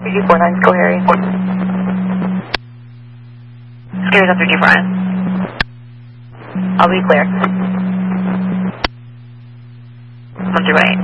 3249, go Harry. Scares up 3249. I'll be clear. 128.